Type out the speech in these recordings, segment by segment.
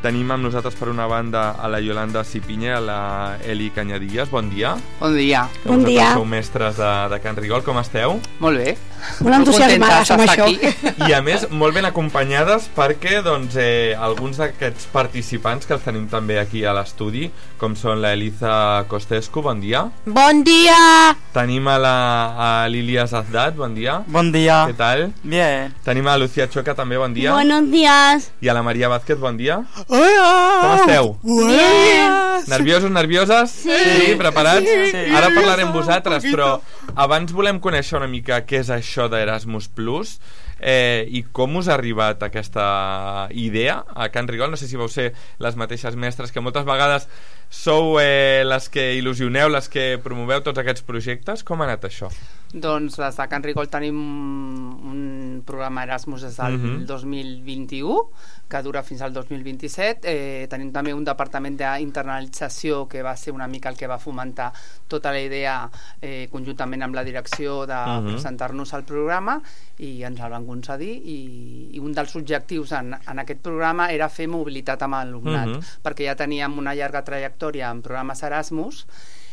Tenim amb nosaltres per una banda a la Yolanda Cipinya i a la Eli Cañadillas. Bon dia. Bon dia. Bon dia. Sou mestres de Can Rigol, com esteu? Molt bé. Molt entusiasmades amb això. I a més, molt ben acompanyades perquè alguns d'aquests participants que els tenim també aquí a l'estudi, com són la Eliza Costescu, bon dia. Bon dia. Tenim a Lilia Zazdat, bon dia. Bon dia. ¿Qué tal? Bien. Tenim a Lucía Choca també, bon dia. Buenos días. I a la Maria Vázquez, bon dia. Hola. Com esteu? Bien. Nerviosos, nervioses? Sí. Preparats? Sí. Ara parlarem amb vosaltres, però abans volem conèixer una mica què és això d'Erasmus Plus i com us ha arribat aquesta idea a Can Rigol. No sé si vau ser les mateixes mestres que moltes vegades sou les que il·lusioneu, les que promoveu tots aquests projectes. Com ha anat això? Doncs des de Can Rigol tenim un programa Erasmus des del 2021 que dura fins al 2027. Tenim també un departament d'internalització que va ser una mica el que va fomentar tota la idea conjuntament amb la direcció de presentar-nos al programa, i ens el van concedir, i un dels objectius en aquest programa era fer mobilitat amb l'alumnat, perquè ja teníem una llarga trajectòria en programes Erasmus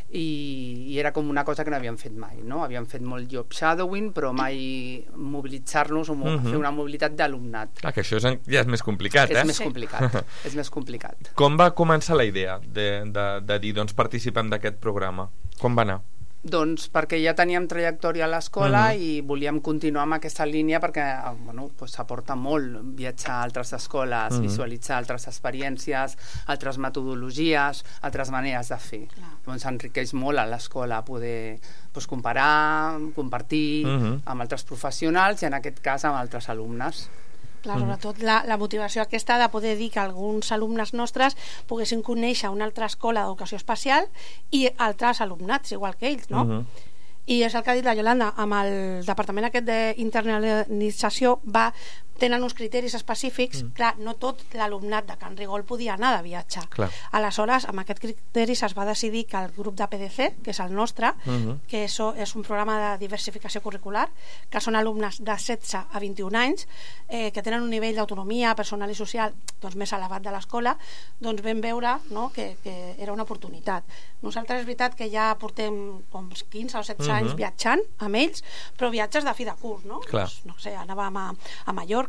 i era com una cosa que no havíem fet mai, no? Havíem fet molt job shadowing, però mai mobilitzar-nos o fer una mobilitat d'alumnat. Clar, que això ja és més complicat, És més complicat, és més complicat. Com va començar la idea de dir, doncs, participem d'aquest programa? Com va anar? Doncs perquè ja teníem trajectòria a l'escola i volíem continuar amb aquesta línia, perquè s'aporta molt viatjar a altres escoles, visualitzar altres experiències, altres metodologies, altres maneres de fer. Doncs enriqueix molt a l'escola poder comparar, compartir amb altres professionals i en aquest cas amb altres alumnes. Clar, sobretot la motivació aquesta de poder dir que alguns alumnes nostres poguessin conèixer una altra escola d'educació especial i altres alumnats, igual que ells, no? I és el que ha dit la Yolanda, amb el departament aquest d'internalització tenen uns criteris específics. Clar, no tot l'alumnat de Can Rigol podia anar de viatge. Aleshores, amb aquests criteris es va decidir que el grup de PDC, que és el nostre, que és un programa de diversificació curricular, que són alumnes de 16 a 21 anys, que tenen un nivell d'autonomia personal i social més elevat de l'escola, doncs vam veure que era una oportunitat. Nosaltres és veritat que ja portem 15 o 16 anys viatjant amb ells, però viatges de fi de curs, no? No sé, anàvem a Mallorca,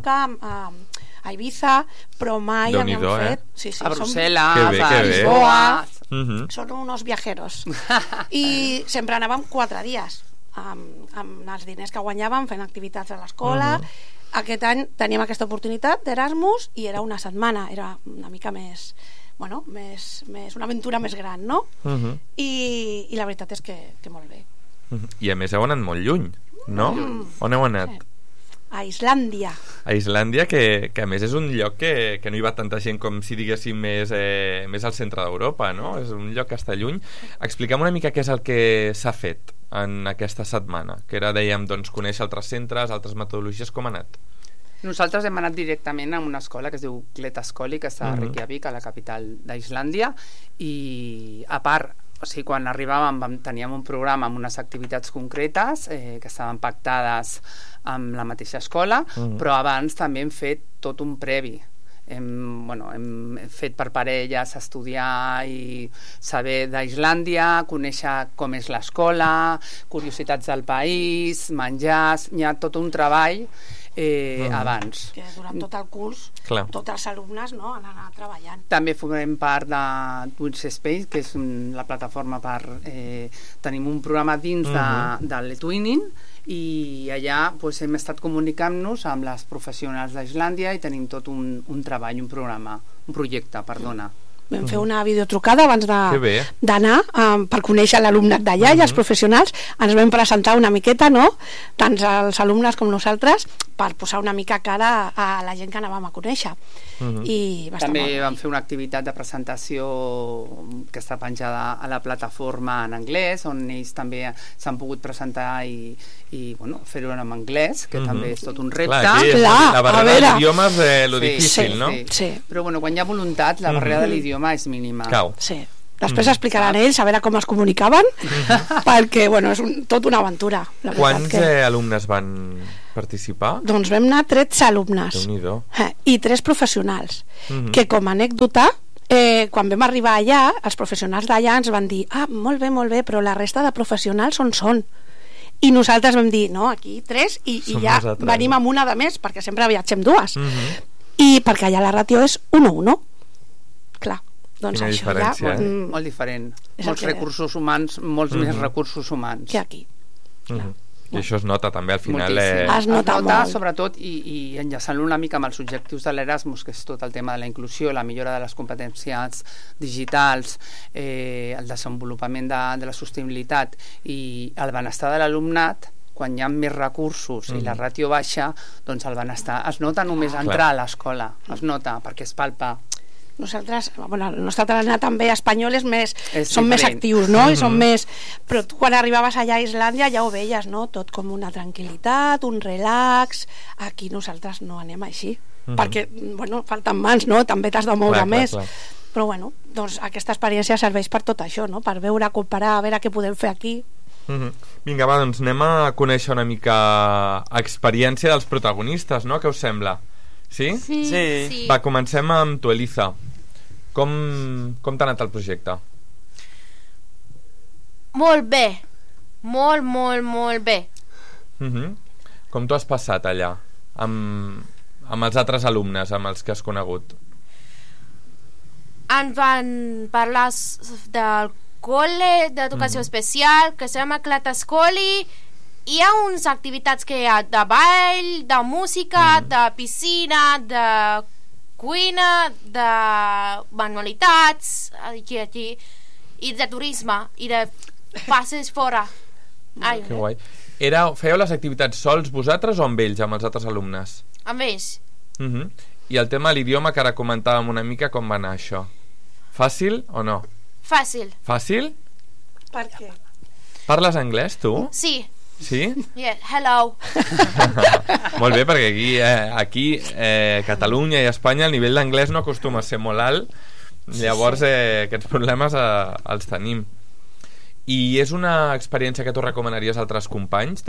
a Ibiza, però mai havíem fet a Brussel·les, a Lisboa. Són unos viajeros. I sempre anàvem 4 dies amb els diners que guanyàvem fent activitats a l'escola. Aquest any teníem aquesta oportunitat d'Erasmus i era una setmana, era una mica més una aventura més gran, no? I la veritat és que molt bé. I a més heu anat molt lluny, no? On heu anat? A Islàndia. A Islàndia, que a més és un lloc que no hi va tanta gent com si diguéssim més al centre d'Europa, no? És un lloc que està lluny. Expliquem una mica què és el que s'ha fet en aquesta setmana, que era, dèiem, conèixer altres centres, altres metodologies. Com ha anat? Nosaltres hem anat directament a una escola que es diu Kletaskoli, que està a Reykjavik, a la capital d'Islàndia, i a part, quan arribàvem teníem un programa amb unes activitats concretes que estaven pactades amb la mateixa escola, però abans també hem fet tot un previ. Hem fet per parelles estudiar i saber d'Islàndia, conèixer com és l'escola, curiositats del país, menjars, hi ha tot un treball abans. Que durant tot el curs tots els alumnes han anat treballant. També formem part de Twins Space, que és la plataforma tenim un programa dins de l'eTwinning, i allà hem estat comunicant-nos amb les professionals d'Islàndia i tenim tot un treball, un projecte. Vam fer una videotrucada abans d'anar per conèixer l'alumnat d'allà i els professionals. Ens vam presentar una miqueta, tant els alumnes com nosaltres, per posar una mica cara a la gent que anàvem a conèixer. També vam fer una activitat de presentació que està penjada a la plataforma en anglès, on ells també s'han pogut presentar i fer-ho en anglès, que també és tot un repte. La barrera de l'idioma és lo difícil, no? Sí. Però quan hi ha voluntat, la barrera de l'idioma és mínima. Sí. Després explicaran ells a veure com es comunicaven, perquè és tot una aventura. Quants alumnes van participar? Doncs vam anar 13 alumnes. Déu-n'hi-do. I 3 professionals, que com a anècdota, quan vam arribar allà, els professionals d'allà ens van dir molt bé, però la resta de professionals on són? I nosaltres vam dir, no, aquí 3 i ja venim amb una de més, perquè sempre viatgem 2. I perquè allà la ràtio és 1-1. Clar, doncs quina això diferència, ja... Molt diferent. Molts recursos humans, molts més recursos humans. Que aquí. I això es nota també al final. Es nota molt. Sobretot, i enllaçant-lo una mica amb els objectius de l'Erasmus, que és tot el tema de la inclusió, la millora de les competències digitals, el desenvolupament de la sostenibilitat i el benestar de l'alumnat. Quan hi ha més recursos i la ràtio baixa, doncs el benestar es nota només entrar a l'escola, es nota, perquè es palpa. Nosaltres, el nostre tarannà també espanyol són més diferent. actius, no? I són més... Però tu quan arribaves allà a Islàndia ja ho veies, no? Tot com una tranquil·litat, un relax. Aquí nosaltres no anem així. Perquè, falten mans, no? També t'has de moure més. Clar. Però, doncs aquesta experiència serveix per tot això, no? Per veure, comparar, a veure què podem fer aquí. Vinga, va, doncs anem a conèixer una mica experiència dels protagonistes, no? Què us sembla? Sí? Sí. Va, comencem amb tu, Eliza. Com t'ha anat el projecte? Molt bé. Molt bé. Com t'ho has passat allà? Amb els altres alumnes, amb els que has conegut? Ens van parlar del col·le d'educació especial, que se llama Clatascoli. Hi ha unes activitats que hi ha de ball, de música, de piscina, de cuina, de manualitats, aquí, i de turisme, i de passes fora. Que guai. Fèieu les activitats sols vosaltres o amb ells, amb els altres alumnes? Amb ells. I el tema de l'idioma, que ara comentàvem una mica, com va anar això? Fàcil o no? Fàcil. Fàcil? Per què? Parles anglès, tu? Sí. Sí? Yeah, hello. Molt bé, perquè aquí Catalunya i Espanya el nivell d'anglès no acostuma a ser molt alt, llavors aquests problemes els tenim. I és una experiència que tu recomanaries a altres companys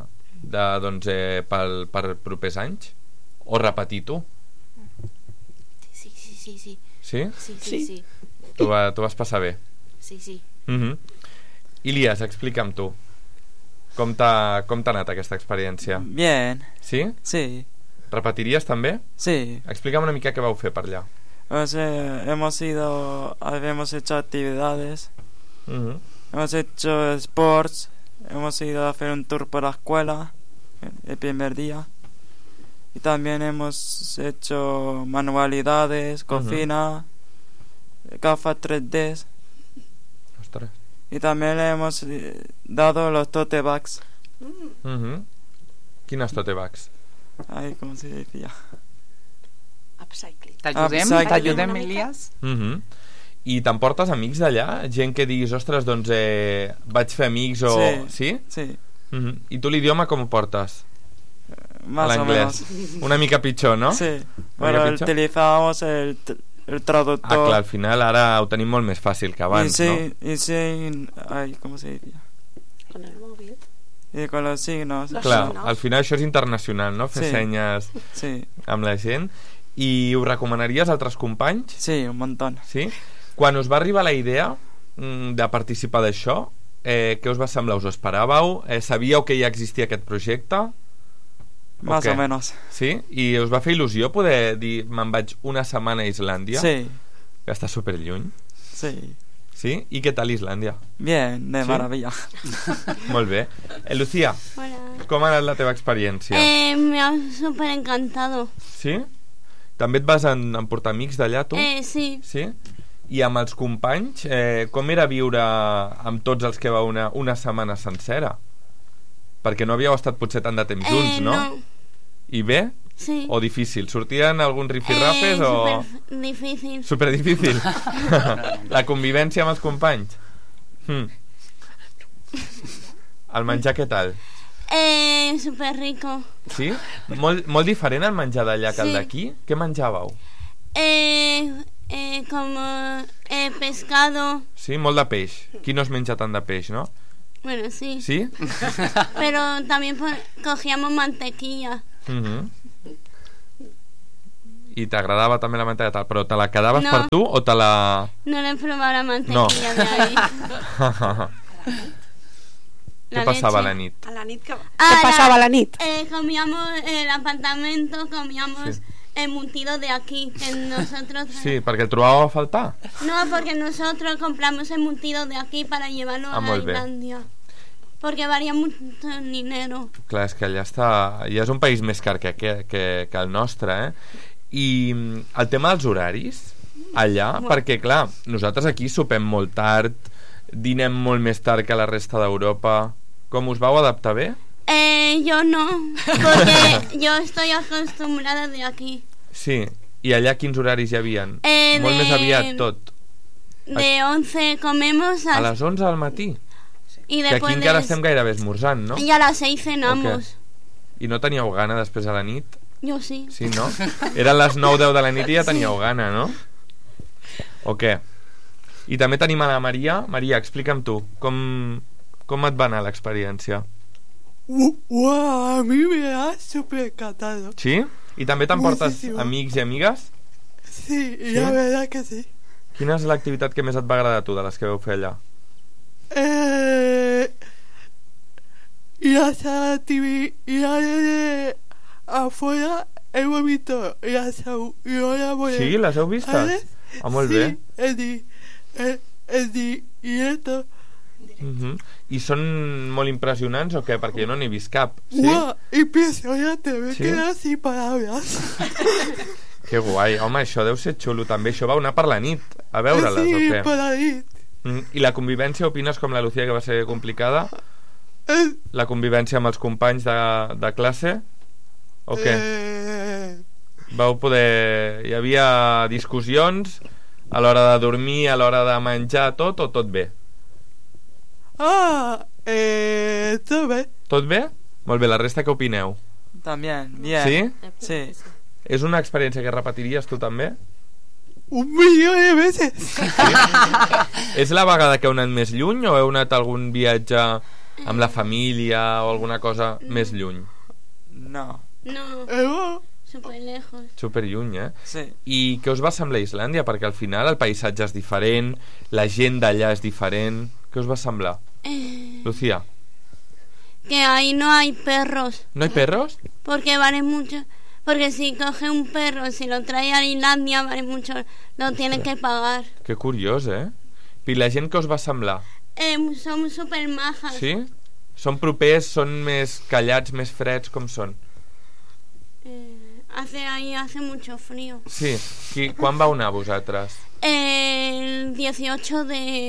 per propers anys? O repetir tu? Sí. Sí? Sí. Tu vas passar bé? Sí. Ilias, explica'm tu. Com t'ha anat aquesta experiència? Bien. Sí? Sí. ¿Repetirías també? Sí. Explica'm una mica què vau fer per allà. Habíamos hecho actividades, hemos hecho sports, hemos ido a hacer un tour por la escuela el primer día y también hemos hecho manualidades, cocina, gafas 3D. Ostras. Y también le hemos dado los tote bags. Quines tote bags? Ay, ¿cómo se decía? Upcycling. T'ajudem, Elias? I t'emportes amics d'allà? Gent que diguis, ostres, doncs vaig fer amics o... Sí? Sí. I tu l'idioma com ho portes? Más o menos. Una mica pitjor, no? Sí. Bueno, utilizábamos el traductor. Clar, al final ara ho tenim molt més fàcil que abans, no? Y sí, ay, ¿cómo se decía? Con el móvil. Y con los signos. Clar, al final això és internacional, no? Fer senyes amb la gent. I ho recomanaries a altres companys? Sí, un montón. Sí? Quan us va arribar la idea de participar d'això, què us va semblar? Us ho esperàveu? Sabíeu que ja existia aquest projecte? Más o menos. Sí? I us va fer il·lusió poder dir me'n vaig una setmana a Islàndia? Sí. Que està superlluny. Sí. Sí? I què tal Islàndia? Bien, de maravilla. Molt bé. Lucía, Hola. com ha anat la teva experiència? Me ha súper encantado. Sí? També et vas emportar amics d'allà, tu? Sí. Sí? I amb els companys, com era viure amb tots els que vau una setmana sencera? Perquè no havíeu estat potser tant de temps junts, no? I bé? Sí. O difícil? Sortien alguns rifirrafes o... Superdifícil. Superdifícil? La convivència amb els companys? El menjar què tal? Super rico. Sí? Molt diferent el menjar d'allà que el d'aquí? Què menjàveu? Como pescado. Sí, molt de peix. Qui no es menja tant de peix, no? Bueno, sí. Sí? Pero también cogíamos mantequilla. I t'agradava també la mantega, però te la quedaves No. per tu o te la... No le he probado la mantequilla de ahí. Què passava a la leche. nit? A la nit que... Ah, Què passava a la nit? Comíamos en el apartamento, comíamos Sí. embutido de aquí, que nosotros... Sí, perquè el trobàveu a faltar? No, porque nosotros compramos embutido de aquí para llevarlo a molt bé. Islandia. Porque varía mucho dinero. Clar, és que allà està... Ja és un país més car que el nostre, eh? I el tema dels horaris, allà, perquè, clar, nosaltres aquí sopem molt tard, dinem molt més tard que la resta d'Europa. Com us vau adaptar bé? Yo no, porque yo estoy acostumbrada de aquí. Sí. I allà quins horaris hi havien? Molt més aviat tot. De 11 comemos A les 11 del matí? y Que aquí después encara estem gairebé esmorzant, no? y a las 6 cenamos. I no teníeu gana després a la nit? Yo sí. Sí, no? Eren les 9-10 de la nit i ja teníeu gana, no? O què? I també tenim a la Maria. Maria, explica'm tu, com et va anar l'experiència? A mí me ha súper encantado. Sí? I també t'emportes Muchísimo. amics i amigues? Sí, ¿Sí? la verdad que sí. Quina és l'activitat que més et va agradar a tu de les que vau fer allà? Las actividades afuera hemos visto las auroras Sí, les heu vistes? Ah, molt bé. El directo. I són molt impressionants o què? Perquè jo no n'he vist cap. Sí? ¡Wow! Impresionante, me ¿Sí? quedo sin palabras. Que guai. Home, això deu ser xulo també. Això vau anar per la nit a veure-les o Sí, què? por ahí. I la convivència, opines com la Lucía, que va ser complicada? La convivència amb els companys de classe? O què? Vau poder... Hi havia discussions a l'hora de dormir, a l'hora de menjar, tot, o tot bé? Todo bien. Tot bé? Molt bé, la resta què opineu? También, bien. Sí? Sí. És una experiència que repetiries tu també? 1.000.000 de veces. És la vegada que heu anat més lluny o heu anat a algun viatge amb la família o alguna cosa més lluny? No. No, súper lejos. Super lluny, eh? Sí. I què us va semblar Islàndia? Perquè al final el paisatge és diferent, la gent d'allà és diferent. Què us va semblar? Lucía. Que ahí no hay perros. ¿No hay perros? Porque vale mucho. Porque si coge un perro, si lo trae a Islandia, vale mucho. Lo tienen que pagar. Que curiós, eh? I la gent què us va semblar? Son súper majas. Sí? Són propers, són més callats, més freds, com són? Hace mucho frío. Sí. Quan vau anar vosaltres? El 18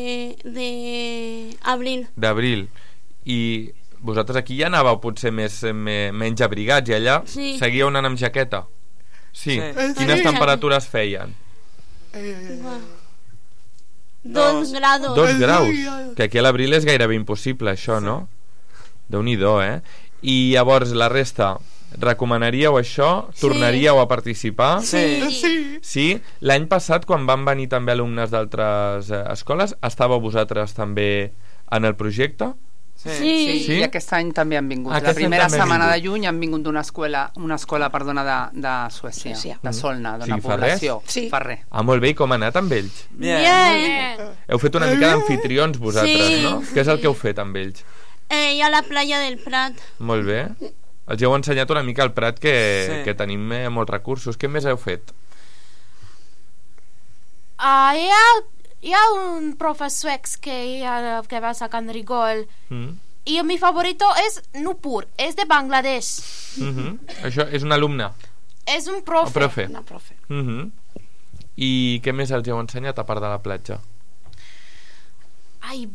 de abril. D'abril. I vosaltres aquí ja anàveu potser menys abrigats i allà Sí. seguíeu anant amb jaqueta? Sí. Sí. Quines Sí. temperatures feien? 2 grados. 2 graus. Que aquí a l'abril és gairebé impossible, això, no? Déu-n'hi-do, eh? I llavors la resta, recomanaríeu això? Tornaríeu a participar? Sí. Sí? L'any passat, quan van venir també alumnes d'altres escoles, estàveu vosaltres també en el projecte? Sí. Sí? I aquest any també han vingut. Aquest La any primera també han setmana de vingut. juny han vingut d'una escola de Suècia, Suècia. de Solna, d'una Sí, població. Sí. Ferrer. Ah, molt bé, i com ha anat amb ells? Bien. Heu fet una mica d'anfitrions vosaltres, Sí. no? Què és el que heu fet amb ells? Y a la playa del Prat. Molt bé. Els heu ensenyat una mica al Prat Sí. que tenim molts recursos. Què més heu fet? Hi ha un profe suec que va a Can Rigol y mi favorito es Nupur, es de Bangladesh. Això és un alumne. Es un Un profe. profe. Una profe. I què més els heu ensenyat a part de la platja? Ay,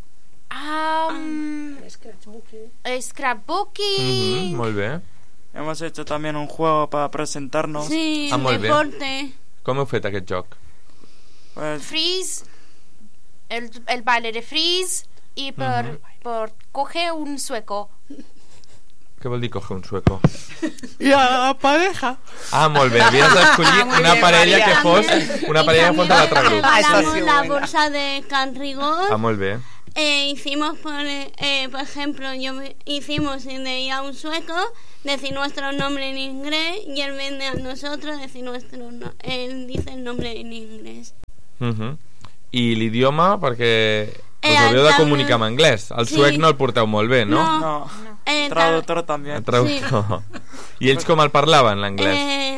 scrapbooking. Molt bé. Hemos hecho también un juego para presentarnos. Sí, Ah, molt bé. deporte. Com heu fet aquest joc? Pues, Freeze, el baile de freeze y por coge un sueco. Què vol dir coger un sueco? y a la pareja. Ah, molt bé. Havies d'escollir Muy una bien, parella Maria. que fos una parella que fos de l'altre grup. Ah, esta Preparamos sí, la buena. bolsa de Can Rigol Ah, molt bé. hicimos, por ejemplo, hicimos de ir a un sueco, decir nuestro nombre en inglés y él viene a nosotros decir él dice el nombre en inglés. I l'idioma, perquè us hauríeu de comunicar en anglès. El suec no el porteu molt bé, no? No. Traductor también. El traductor. I ells com el parlaven, l'anglès?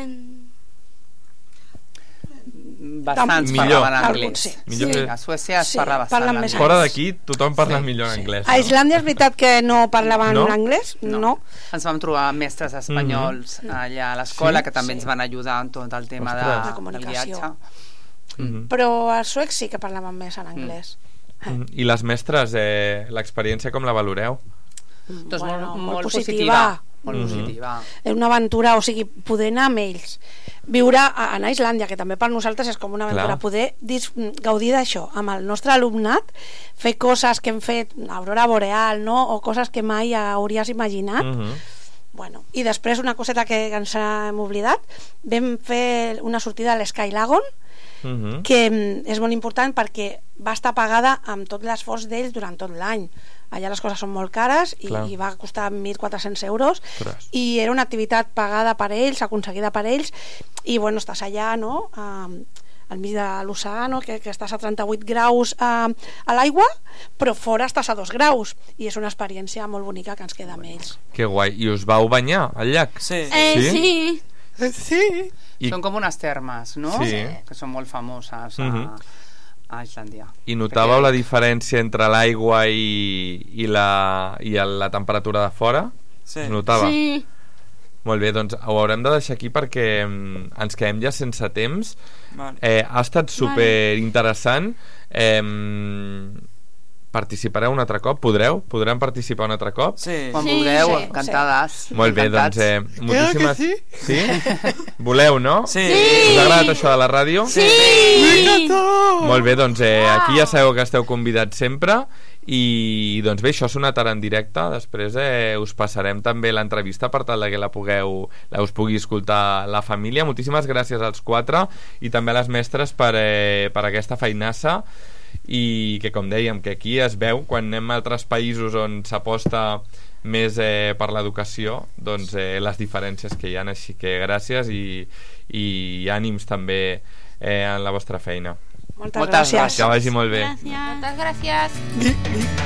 Bastants millor. parlaven anglès. Sí. Millor. A Suècia es parla bastant parlen anglès. més Fora d'aquí tothom parla millor anglès. A Islàndia és veritat que no parlaven No? anglès? No. Ens vam trobar mestres espanyols allà a l'escola que també ens van ajudar en tot el tema Ostres. La del comunicació. viatge. Però els suecs sí que parlaven més en anglès. I les mestres, l'experiència com la valoreu? Doncs Bueno, molt positiva. Molt positiva. És una aventura, o sigui, poder anar amb ells, viure anar a Islàndia, que també per nosaltres és com una aventura, Clar. poder gaudir d'això amb el nostre alumnat, fer coses que hem fet, aurora boreal, no? O coses que mai hauries imaginat. Bueno, i després una coseta que ens hem oblidat, vam fer una sortida a l'Sky Lagoon, que és molt important perquè va estar pagada amb tot l'esforç d'ells durant tot l'any. Allà les coses són molt cares i va costar 1.400 euros. Ostres. I era una activitat pagada per ells, aconseguida per ells, i bueno, estàs allà, no?, al mig de l'oceà, no?, que estàs a 38 graus a l'aigua, però fora estàs a 2 graus, i és una experiència molt bonica que ens queda amb ells. Que guai. I us vau banyar al llac? Sí. Sí. Sí. I, Són com unes termes, no? Sí. Que són molt famoses a Islàndia. I notàveu la diferència entre l'aigua i la temperatura de fora? Sí. Es notava? Sí. Molt bé, doncs ho haurem de deixar aquí perquè ens quedem ja sense temps. Vale. Ha estat super interessant. Participareu un altre cop? Podrem participar un altre cop? Sí. Quan Sí, vulgueu, sí. encantades. Molt bé, doncs Encantats. moltíssimes... Sí? Voleu, no? Sí. Us ha agradat això de la ràdio? Sí. Molt bé, doncs aquí ja sabeu que esteu convidats sempre i doncs bé, això ha sonat ara en directe. Després us passarem també l'entrevista per tal que us pugui escoltar la família. Moltíssimes gràcies als 4 i també a les mestres per aquesta feinassa, i que com dèiem, que aquí es veu quan anem a altres països on s'aposta més per l'educació, doncs les diferències que hi ha. Així que gràcies i ànims també en la vostra feina. Moltes gràcies. Que vagi molt bé. Gracias. Muchas gracias.